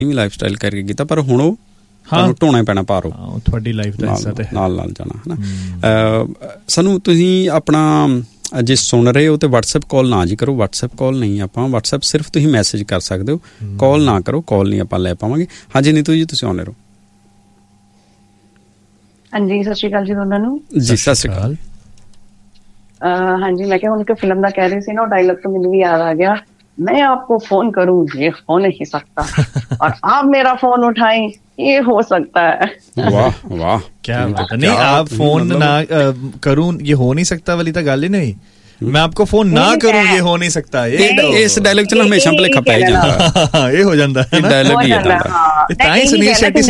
ਵੀ life style ਕਰਕੇ ਕੀਤਾ, ਪਰ ਹੁਣ ਉਹ ਤੁਹਾਨੂੰ ਢੋਣਾ ਪੈਣਾ ਭਾਰੋ, ਤੁਹਾਡੀ ਲਾਈਫ ਦਾ ਹਿੱਸਾ ਤੇ ਨਾਲ ਜਾਣਾ ਹੈ ਨਾ। ਸਾਨੂੰ ਤੁਸੀਂ ਆਪਣਾ ਜੇ ਸੁਣ ਰਹੇ ਹੋ ਤਾਂ ਵਟਸਐਪ ਕਾਲ ਨਾ ਜੀ ਕਰੋ, ਵਟਸਐਪ ਕਾਲ ਨਹੀਂ ਆਪਾਂ, ਵਟਸਐਪ ਸਿਰਫ ਤੁਸੀਂ ਮੈਸੇਜ ਕਰ ਸਕਦੇ ਹੋ, ਕਾਲ ਨਾ ਕਰੋ, ਕਾਲ ਨਹੀਂ ਆਪਾਂ ਲੈ ਪਾਵਾਂਗੇ। ਹਾਂਜੀ ਨੀਤੂ ਜੀ ਤੁਸੀਂ ਆਉਂਦੇ ਰਹੋ। ਹਾਂਜੀ ਸਤਿ ਸ਼੍ਰੀ ਅਕਾਲ ਜੀ ਦੋਨਾਂ ਨੂੰ। ਜੀ ਸਤਿ ਸ਼੍ਰੀ ਅਕਾਲ। ਹਾਂਜੀ ਮੈਂ ਕਿਹਾ ਹੁਣ ਫਿਲਮ ਦਾ ਕਹਿ ਰਹੀ ਸੀ ਨਾ, ਉਹ ਡਾਇਲੌਗ ਤੋਂ ਮੈਨੂੰ ਵੀ ਯਾਦ ਆ ਗਿਆ, मैं आपको फोन करूं ये हो नहीं सकता और आप मेरा फोन उठाएं ये हो सकता है। वाह वाह क्या बात है। नहीं आप फोन ना करूं ये हो नहीं सकता वाली तो गल ही नहीं, मैं आपको फोन ना करूं ये हो नहीं सकता। इस डायलॉग च ना हमेशा भुलेखा पै जांदा, ये हो जांदा है ना, डायलॉग ही है ताई सुनील शेट्टी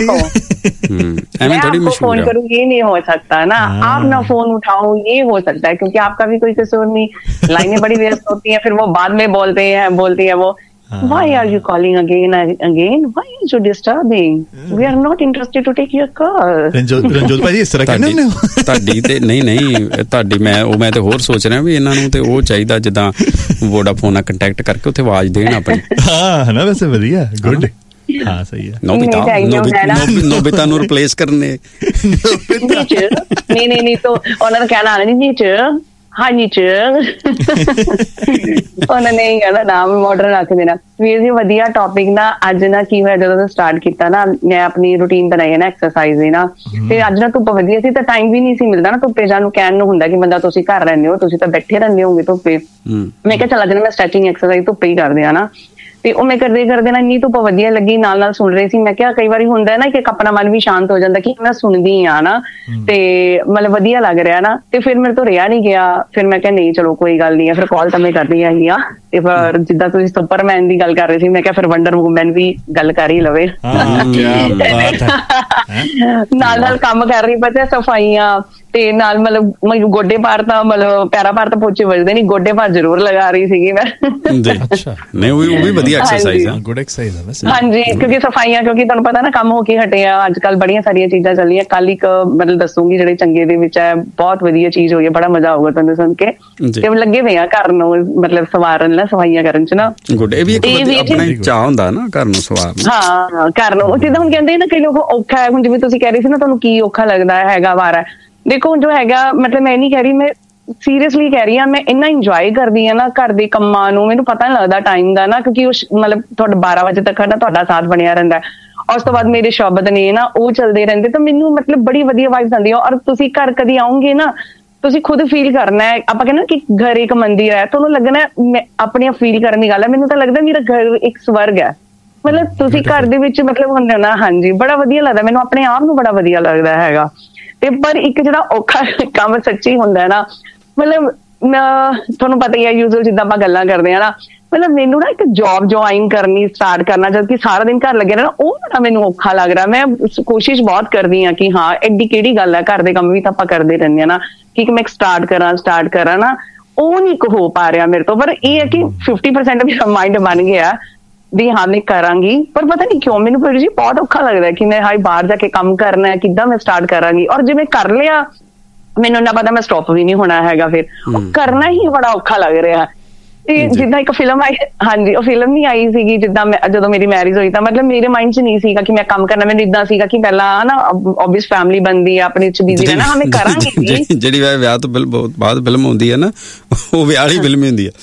ऐਵੇਂ थोड़ी मशहूर फोन करूं ये नहीं हो सकता ना, आप ना फोन उठाओ ये हो सकता है, क्योंकि आपका भी कोई कसूर नहीं, लाइनें बड़ी व्यस्त होती हैं, फिर वो बाद में बोलती है वो why are you calling again? Why are you disturbing? We are not interested to take your call. Ranjot ਭਾਜੀ ਇਸ ਤਰ੍ਹਾਂ ਕਹਿੰਦੇ ਹੋ ਤੁਹਾਡੀ ਤੇ ਨਹੀਂ ਤੁਹਾਡੀ ਮੈਂ ਤੇ ਹੋਰ ਸੋਚ ਰਿਹਾ ਵੀ ਇਹਨਾਂ ਨੂੰ ਤੇ ਉਹ ਚਾਹੀਦਾ ਜਿੱਦਾਂ ਵੋਡਾਫੋਨ ਨਾਲ ਕੰਟੈਕਟ ਕਰਕੇ ਉੱਥੇ ਆਵਾਜ਼ ਦੇਣ ਆਪਣੀ। ਹਾਂ ਹੈ ਨਾ, ਵੈਸੇ ਵਧੀਆ, ਗੁੱਡ। ਹਾਂ ਸਹੀ ਹੈ। ਨੋਬਿਤਾ ਨੂੰ ਰਿਪਲੇਸ ਕਰਨੇ ਨਹੀਂ ਤਾਂ ਉਹਨਾਂ ਨੇ ਕਹਿਣਾ ਨੀਚੇ ਹਾਂ ਨੀਚੇ ਉਹਨਾਂ ਨੇ ਹੀ ਕਹਿਣਾ ਨਾਮ ਮਾਡਰਨ ਰੱਖ ਦੇਣਾ। ਵੀਰ ਜੀ ਵਧੀਆ ਟੌਪਿਕ ਨਾ। ਅੱਜ ਨਾ ਕੀ ਹੋਇਆ, ਜਦੋਂ ਸਟਾਰਟ ਕੀਤਾ ਨਾ ਮੈਂ ਆਪਣੀ ਰੂਟੀਨ ਬਣਾਈ ਹੈ ਨਾ ਐਕਸਰਸਾਈਜ਼ ਦੀ ਨਾ, ਤੇ ਅੱਜ ਨਾ ਧੁੱਪ ਵਧੀਆ ਸੀ ਤਾਂ ਟਾਈਮ ਵੀ ਨਹੀਂ ਸੀ ਮਿਲਦਾ ਨਾ ਧੁੱਪੇ ਜਾਣ ਨੂੰ। ਕਹਿਣ ਨੂੰ ਹੁੰਦਾ ਕਿ ਬੰਦਾ ਤੁਸੀਂ ਘਰ ਰਹਿੰਦੇ ਹੋ, ਤੁਸੀਂ ਤਾਂ ਬੈਠੇ ਰਹਿੰਦੇ ਹੋਗੇ ਧੁੱਪੇ। ਮੈਂ ਕਿਹਾ ਚੱਲ ਅੱਜ ਨਾ ਮੈਂ ਸਟ੍ਰੈਚਿੰਗ ਐਕਸਰਸਾਈਜ਼ ਧੁੱਪੇ ਹੀ ਕਰਦੇ ਆ ਨਾ, ਤੇ ਉਹ ਮੈਂ ਕਰਦੇ ਨਾ ਇੰਨੀ ਧੁੱਪ ਵਧੀਆ ਲੱਗੀ, ਨਾਲ ਸੁਣ ਰਹੀ ਸੀ। ਮੈਂ ਕਿਹਾ ਕਈ ਵਾਰੀ ਹੁੰਦਾ ਨਾ ਕਿ ਆਪਣਾ ਮਨ ਵੀ ਸ਼ਾਂਤ ਹੋ ਜਾਂਦਾ ਕਿ ਮੈਂ ਸੁਣਦੀ ਆ ਨਾ, ਤੇ ਮਤਲਬ ਵਧੀਆ ਲੱਗ ਰਿਹਾ ਨਾ, ਤੇ ਫਿਰ ਮੇਰੇ ਤੋਂ ਰਿਹਾ ਨਹੀਂ ਗਿਆ। ਫਿਰ ਮੈਂ ਕਿਹਾ ਨਹੀਂ ਚਲੋ ਕੋਈ ਗੱਲ ਨਹੀਂ, ਫਿਰ ਕਾਲ ਤਾਂ ਮੈਂ ਕਰਨੀ ਹੈਗੀ ਆ। ਤੇ ਫਿਰ ਜਿੱਦਾਂ ਤੁਸੀਂ ਸੁਪਰਮੈਨ ਦੀ ਗੱਲ ਕਰ ਰਹੇ ਸੀ, ਮੈਂ ਕਿਹਾ ਫਿਰ ਵੰਡਰ ਵੂਮੈਨ ਵੀ ਗੱਲ ਕਰ ਹੀ ਲਵੇ। ਨਾਲ ਕੰਮ ਕਰ ਰਹੀ ਪਤਾ ਸਫਾਈਆਂ, ਤੇ ਨਾਲ ਮਤਲਬ ਗੋਡੇ ਭਾਰ ਤਾਂ ਮਤਲਬ ਪੈਰਾਂ ਭਾਰ ਤਾਂ ਪੋਚੇ ਵੱਜਦੇ ਨੀ, ਗੋਡੇ ਭਾਰ ਜ਼ਰੂਰ ਲਗਾ ਰਹੀ ਸੀਗੀ ਮੈਂ। ਨਹੀਂ ਉਹ ਵੀ ਵਧੀਆ ਐਕਸਰਸਾਈਜ਼ ਹੈ, ਗੁੱਡ ਐਕਸਰਸਾਈਜ਼ ਹੈ ਵੈਸੇ। ਹਾਂਜੀ ਕਿਉਂਕਿ ਸਫਾਈਆਂ, ਕਿਉਂਕਿ ਤੁਹਾਨੂੰ ਪਤਾ ਨਾ ਕੰਮ ਹੋ ਕੇ ਹਟੇ ਆ, ਅੱਜ ਕੱਲ ਬੜੀਆਂ ਸਾਰੀਆਂ ਚੀਜ਼ਾਂ ਚੱਲੀਆਂ। ਕੱਲ ਇੱਕ ਮਤਲਬ ਦੱਸੂਗੀ ਜਿਹੜੇ ਚੰਗੇ ਦੇ ਵਿੱਚ ਹੈ, ਬਹੁਤ ਵਧੀਆ ਚੀਜ਼ ਹੋਈ ਹੈ, ਬੜਾ ਮਜ਼ਾ ਆਊਗਾ ਤੁਹਾਨੂੰ ਸੁਣ ਕੇ। ਤੇ ਲੱਗੇ ਪਏ ਆ ਘਰ ਨੂੰ ਮਤਲਬ ਸਵਾਰਨ ਨਾਲ, ਸਫਾਈਆਂ ਕਰਨ ਚ ਨਾ। ਗੁੱਡ, ਇਹ ਵੀ ਆਪਣਾ ਚਾਅ ਹੁੰਦਾ ਨਾ ਘਰ ਨੂੰ ਸਵਾਰਨ। ਹਾਂ ਘਰ ਨੂੰ ਜਿੱਦਾਂ ਹੁਣ ਕਹਿੰਦੇ ਨਾ ਕਈ ਲੋਕ ਔਖਾ ਹੈ, ਹੁਣ ਜਿਵੇਂ ਤੁਸੀਂ ਕਹਿ ਰਹੇ ਸੀ ਨਾ ਤੁਹਾਨੂੰ ਕੀ ਔਖਾ ਲੱਗਦਾ ਹੈਗਾ ਵਾਰਾ। ਦੇਖੋ ਜੋ ਹੈਗਾ ਮਤਲਬ ਮੈਂ ਨਹੀਂ ਕਹਿ ਰਹੀ, ਮੈਂ ਸੀਰੀਅਸਲੀ ਕਹਿ ਰਹੀ ਹਾਂ, ਮੈਂ ਇੰਨਾ ਇੰਜੋਏ ਕਰਦੀ ਹਾਂ ਨਾ ਘਰ ਦੇ ਕੰਮਾਂ ਨੂੰ, ਮੈਨੂੰ ਪਤਾ ਨਹੀਂ ਲੱਗਦਾ ਟਾਈਮ ਦਾ ਨਾ, ਕਿਉਂਕਿ ਉਹ ਮਤਲਬ ਤੁਹਾਡਾ 12 ਵਜੇ ਤੱਕ ਨਾ ਤੁਹਾਡਾ ਸਾਥ ਬਣਿਆ ਰਹਿੰਦਾ। ਉਸ ਤੋਂ ਬਾਅਦ ਮੇਰੇ ਸ਼ਬਦ ਨੇ ਨਾ ਉਹ ਚੱਲਦੇ ਰਹਿੰਦੇ, ਤਾਂ ਮੈਨੂੰ ਮਤਲਬ ਬੜੀ ਵਧੀਆ ਵਾਈਬਸ ਆਉਂਦੀ ਆ। ਔਰ ਤੁਸੀਂ ਘਰ ਕਦੀ ਆਉਂਗੇ ਨਾ, ਤੁਸੀਂ ਖੁਦ ਫੀਲ ਕਰਨਾ ਹੈ। ਆਪਾਂ ਕਹਿੰਦੇ ਕਿ ਘਰ ਇੱਕ ਮੰਦਿਰ ਹੈ, ਤੁਹਾਨੂੰ ਲੱਗਣਾ ਮੈਂ ਆਪਣੀਆਂ ਫੀਲ ਕਰਨ ਦੀ ਗੱਲ ਹੈ। ਮੈਨੂੰ ਤਾਂ ਲੱਗਦਾ ਮੇਰਾ ਘਰ ਇੱਕ ਸਵਰਗ ਹੈ। ਮਤਲਬ ਤੁਸੀਂ ਘਰ ਦੇ ਵਿੱਚ ਮਤਲਬ ਹੁੰਦੇ ਹੋ ਨਾ, ਹਾਂਜੀ ਬੜਾ ਵਧੀਆ ਲੱਗਦਾ ਮੈਨੂੰ, ਆਪਣੇ ਆਪ ਨੂੰ ਬੜਾ ਵਧੀਆ ਲੱਗਦਾ ਹੈਗਾ। ਤੇ ਪਰ ਇੱਕ ਜਿਹੜਾ ਔਖਾ ਕੰਮ ਸੱਚੀ ਹੁੰਦਾ ਨਾ, ਮਤਲਬ ਤੁਹਾਨੂੰ ਪਤਾ ਹੀ ਹੈ ਯੂਜ਼ੁਅਲ ਜਿੱਦਾਂ ਆਪਾਂ ਗੱਲਾਂ ਕਰਦੇ ਹਾਂ ਨਾ, ਮਤਲਬ ਮੈਨੂੰ ਨਾ ਇੱਕ ਜੌਬ ਜੁਆਇਨ ਕਰਨੀ ਸਟਾਰਟ ਕਰਨਾ, ਜਦ ਕਿ ਸਾਰਾ ਦਿਨ ਘਰ ਲੱਗੇ ਰਹਿਣਾ, ਉਹ ਬੜਾ ਮੈਨੂੰ ਔਖਾ ਲੱਗ ਰਿਹਾ। ਮੈਂ ਕੋਸ਼ਿਸ਼ ਬਹੁਤ ਕਰਦੀ ਹਾਂ ਕਿ ਹਾਂ ਐਡੀ ਕਿਹੜੀ ਗੱਲ ਹੈ, ਘਰ ਦੇ ਕੰਮ ਵੀ ਤਾਂ ਆਪਾਂ ਕਰਦੇ ਰਹਿੰਦੇ ਹਾਂ ਨਾ, ਕਿ ਮੈਂ ਸਟਾਰਟ ਕਰਾਂ ਨਾ, ਉਹ ਨਹੀਂ ਹੋ ਪਾ ਰਿਹਾ ਮੇਰੇ ਤੋਂ। ਪਰ ਇਹ ਹੈ ਕਿ 50% ਮੇਰਾ ਮਾਈਂਡ ਬਣ ਗਿਆ ਵੀ ਹਾਂ ਮੈਂ ਕਰਾਂਗੀ, ਪਰ ਪਤਾ ਨਹੀਂ ਕਿਉਂ ਮੈਨੂੰ ਫਿਰ ਜੀ ਬਹੁਤ ਔਖਾ ਲੱਗਦਾ ਕਿ ਮੈਂ ਬਾਹਰ ਜਾ ਕੇ ਕੰਮ ਕਰਨਾ ਹੈ, ਕਿੱਦਾਂ ਮੈਂ ਸਟਾਰਟ ਕਰਾਂਗੀ। ਔਰ ਜੇ ਮੈਂ ਕਰ ਲਿਆ ਮੈਨੂੰ ਨਾ ਪਤਾ ਮੈਂ ਸਟਾਪ ਵੀ ਨਹੀਂ ਹੋਣਾ ਹੈਗਾ, ਫਿਰ ਕਰਨਾ ਹੀ ਬੜਾ ਔਖਾ ਲੱਗ ਰਿਹਾ। ਤੇ ਜਿੱਦਾਂ ਇੱਕ ਫਿਲਮ ਆਈ, ਹਾਂਜੀ ਉਹ ਫਿਲਮ ਨਹੀਂ ਆਈ ਸੀਗੀ ਜਿੱਦਾਂ ਜਦੋਂ ਮੇਰੀ ਮੈਰਿਜ ਹੋਈ, ਤਾਂ ਮਤਲਬ ਮੇਰੇ ਮਾਈਂਡ 'ਚ ਨਹੀਂ ਸੀਗਾ ਕਿ ਮੈਂ ਕੰਮ ਕਰਨਾ। ਮੈਨੂੰ ਇੱਦਾਂ ਸੀਗਾ ਕਿ ਪਹਿਲਾਂ ਨਾ ਓਬਵੀਅਸ ਫੈਮਿਲੀ ਬਣਦੀ ਆ, ਆਪਣੇ 'ਚ ਬਿਜ਼ੀ ਰਹਿਣਾ, ਹਾਂ ਮੈਂ ਕਰਾਂਗੀ। ਜਿਹੜੀ ਵਿਆਹ ਤੋਂ ਬਹੁਤ ਬਾਅਦ ਫਿਲਮ ਆਉਂਦੀ ਹੈ ਨਾ, ਉਹ ਵਿਆਹ ਵਾਲੀ ਫਿਲਮ ਹੀ ਹੁੰਦੀ ਆ।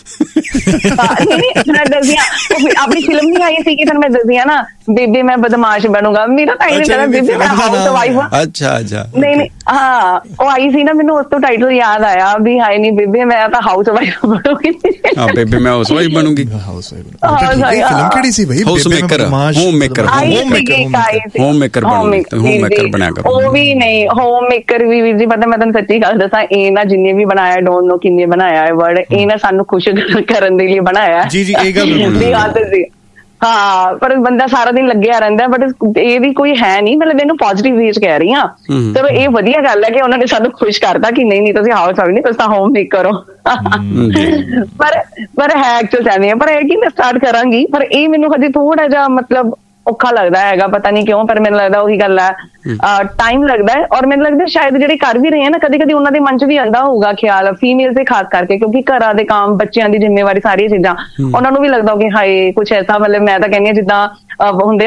ਮੈਂ ਦੱਸਦੀ ਆਪਣੀ ਫਿਲਮ ਨਹੀਂ ਆਈ ਸੀਗੀ, ਤੁਹਾਨੂੰ ਮੈਂ ਦੱਸਦੀ ਆ ਨਾ, ਬੇਬੇ ਮੈਂ ਬਦਮਾਸ਼ ਬਣੂਗਾ, ਮੇਰਾ ਟਾਈਟਲ ਬੇਬੇ ਮੈਂ ਹਾਊਸ ਵਾਈਫ। ਅੱਛਾ ਨਹੀਂ ਹਾਂ ਉਹ ਆਈ ਸੀ ਨਾ, ਮੈਨੂੰ ਉਸ ਤੋਂ ਟਾਈਟਲ ਯਾਦ ਆਇਆ ਵੀ ਹਾਏ ਨਹੀਂ ਬੇਬੇ ਮੈਂ ਤਾਂ ਹਾਊਸ ਵਾਈਫ ਬਣੂਗੀ। ਬੇਬੇ ਮੈਂ ਹਾਊਸ ਵਾਈਫ ਬਣੂਗੀ। ਫਿਲਮ ਕਿਹੜੀ ਸੀ ਬਈ? ਹੋਮ ਮੇਕਰ ਬਣਿਆ ਕਰੋ। ਉਹ ਵੀ ਨਹੀਂ, ਹੋਮ ਮੇਕਰ ਵੀ ਵੀਰ ਜੀ ਪਤਾ ਮੈਂ ਤੁਹਾਨੂੰ ਸੱਚੀ ਗੱਲ ਦੱਸਾਂ, ਇਹ ਨਾ ਜਿੰਨੇ ਵੀ ਬਣਾਇਆ, ਡੋਂਟ ਨੋ ਕਿੰਨੇ ਬਣਾਇਆ ਹੈ ਵਰਡ, ਇਹ ਨਾ ਸਾਨੂੰ ਖੁਸ਼ ਕਰਨ ਦੇ ਲਈ ਬਣਾਇਆ ਜੀ ਇਹ ਗੱਲ ਸੀ। ਹਾਂ ਪਰ ਬੰਦਾ ਸਾਰਾ ਦਿਨ ਲੱਗਿਆ ਰਹਿੰਦਾ, ਬਟ ਇਹ ਵੀ ਕੋਈ ਹੈ ਨਹੀਂ, ਮਤਲਬ ਇਹਨੂੰ ਪੋਜ਼ਿਟਿਵ ਵੇਜ਼ ਕਹਿ ਰਹੀ ਹਾਂ। ਚਲੋ ਇਹ ਵਧੀਆ ਗੱਲ ਹੈ ਕਿ ਉਹਨਾਂ ਨੇ ਸਾਨੂੰ ਖੁਸ਼ ਕਰਤਾ ਕਿ ਨਹੀਂ ਤੁਸੀਂ ਹਾਊਸ ਵਾਈਫ ਨਹੀਂ, ਤੁਸੀਂ ਤਾਂ ਹੋਮ ਮੇਕਰ ਕਰੋ। ਪਰ ਹੈ ਐਕਚੁਅਲ ਐਵੇਂ ਹੈ, ਪਰ ਇਹ ਕਿ ਮੈਂ ਸਟਾਰਟ ਕਰਾਂਗੀ, ਪਰ ਇਹ ਮੈਨੂੰ ਹਜੇ ਥੋੜਾ ਜਿਹਾ ਮਤਲਬ ਔਖਾ ਲੱਗਦਾ ਹੈਗਾ, ਪਤਾ ਨਹੀਂ ਕਿਉਂ, ਪਰ ਮੈਨੂੰ ਲੱਗਦਾ ਉਹੀ ਗੱਲ ਹੈ, ਟਾਈਮ ਲੱਗਦਾ ਹੈ। ਔਰ ਮੈਨੂੰ ਲੱਗਦਾ ਸ਼ਾਇਦ ਜਿਹੜੇ ਕਰ ਵੀ ਰਹੇ ਆ ਨਾ, ਕਦੀ ਕਦੀ ਉਹਨਾਂ ਦੇ ਮਨ 'ਚ ਵੀ ਆਉਂਦਾ ਹੋਊਗਾ ਖਿਆਲ, ਫੀਮੇਲ ਤੇ ਖਾਸ ਕਰਕੇ, ਕਿਉਂਕਿ ਘਰਾਂ ਦੇ ਕੰਮ, ਬੱਚਿਆਂ ਦੀ ਜ਼ਿੰਮੇਵਾਰੀ, ਸਾਰੀਆਂ ਚੀਜ਼ਾਂ, ਉਹਨਾਂ ਨੂੰ ਵੀ ਲੱਗਦਾ ਕਿ ਹਾਏ ਕੁਛ ਐਸਾ, ਮਤਲਬ ਮੈਂ ਤਾਂ ਕਹਿੰਦੀ ਹਾਂ ਜਿੱਦਾਂ ਹੁੰਦੇ